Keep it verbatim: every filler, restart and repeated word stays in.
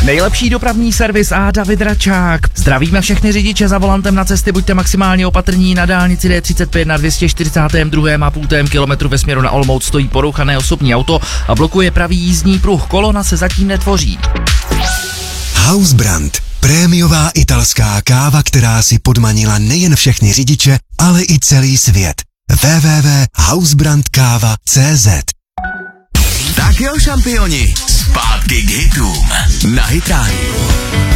Nejlepší dopravní servis a David Račák. Zdravíme všechny řidiče za volantem na cesty, buďte maximálně opatrní. Na dálnici D třicet pět na dvě stě čtyřicet dva celá pět kilometru ve směru na Olomouc stojí porouchané osobní auto a blokuje pravý jízdní pruh. Kolona se zatím netvoří. Hausbrand. Prémiová italská káva, která si podmanila nejen všechny řidiče, ale i celý svět. w w w tečka hausbrand káva tečka cé zet. Tak jo, šampioni, zpátky k hitům na Hit Radio.